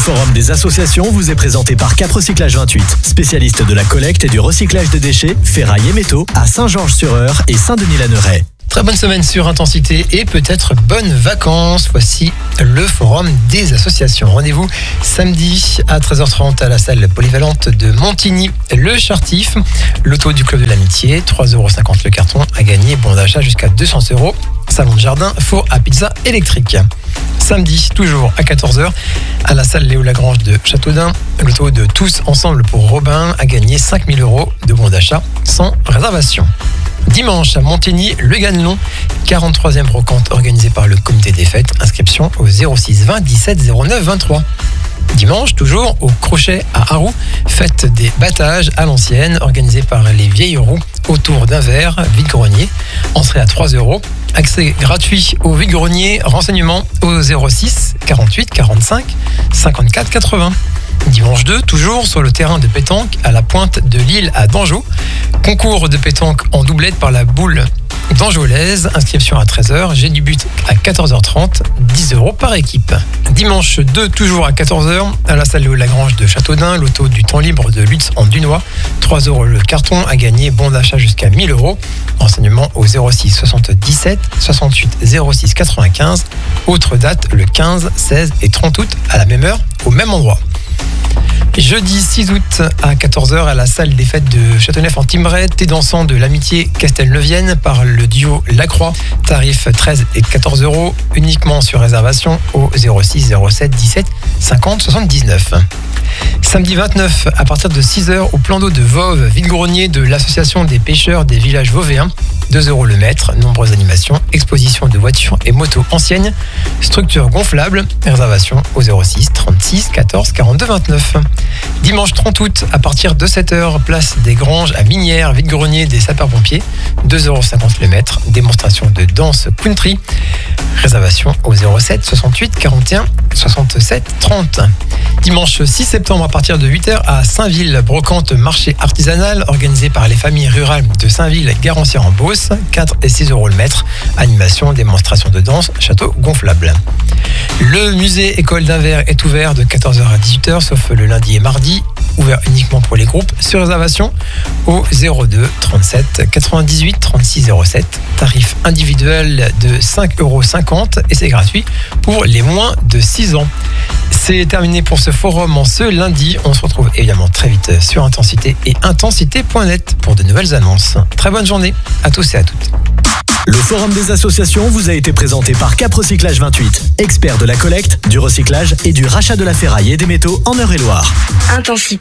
forum des associations vous est présenté par Cap Recyclage 28, spécialiste de la collecte et du recyclage des déchets, ferraille et métaux à Saint-Georges-sur-Eure et Saint-Denis-la-Neuraie. Très bonne semaine sur Intensité et peut-être bonnes vacances. Voici le forum des associations. Rendez-vous samedi à 13h30 à la salle polyvalente de Montigny, le Chartif. Loto du Club de l'Amitié, 3,50€ le carton à gagner. Bon d'achat jusqu'à 200€. Salon de jardin, four à pizza électrique. Samedi, toujours à 14h, à la salle Léo Lagrange de Châteaudun. Loto de Tous Ensemble pour Robin à gagner 5 000€ de bon d'achat sans réservation. Dimanche à Montigny, le Ganelon, 43e brocante organisée par le comité des fêtes. Inscription au 06 20 17 09 23. Dimanche, toujours au Crochet à Harroux, fête des battages à l'ancienne, organisée par les Vieilles Roues autour d'un verre, vide-grenier. Entrée à 3€. Accès gratuit au vide-grenier. Renseignements au 06 48 45 54 80. Dimanche 2, toujours sur le terrain de pétanque à la pointe de l'île à Dangeau. Concours de pétanque en doublette par la boule d'Anjolaise. Inscription à 13h. J'ai du but à 14h30. 10€ par équipe. Dimanche 2, toujours à 14h, à la salle Léo Lagrange de Châteaudun. Loto du temps libre de Lutz en Dunois. 3€ le carton à gagner. Bon d'achat jusqu'à 1000€. Renseignements au 06 77 68 06 95. Autre date, le 15, 16 et 30 août à la même heure, au même endroit. Jeudi 6 août à 14h à la salle des fêtes de Châteauneuf-en-Thymerais, thé dansant de l'amitié Castelneuvienne par le duo Lacroix, tarif 13 et 14€, uniquement sur réservation au 06 07 17 50 79. Samedi 29 à partir de 6h au plan d'eau de Voves, vide-grenier de l'association des pêcheurs des villages vauvéens, 2€ le mètre, nombreuses animations, exposition de voitures et motos anciennes, structure gonflable, réservation au 06 36 14 42 29. Dimanche 30 août, à partir de 7h, place des Granges à Minières, vide-grenier des sapeurs-pompiers, 2,50€ le mètre, démonstration de danse country, réservation au 07 68 41 67 30. Dimanche 6 septembre, à partir de 8h, à Saint-Ville, brocante marché artisanal, organisé par les familles rurales de Saint-Ville, Garancière-en-Beauce, 4 et 6€ le mètre, animation, démonstration de danse, château gonflable. Le musée École d'Anvers est ouvert de 14h à 18h, sauf le lundi et mardi, ouvert uniquement pour les groupes, sur réservation au 02 37 98 36 07, tarif individuel de 5,50€ et c'est gratuit pour les moins de 6 ans. C'est terminé pour ce forum en ce lundi. On se retrouve évidemment très vite sur Intensité et intensité.net pour de nouvelles annonces. Très bonne journée à tous et à toutes. Le forum des associations vous a été présenté par Cap Recyclage 28, expert de la collecte, du recyclage et du rachat de la ferraille et des métaux en Eure-et-Loire. Intensité.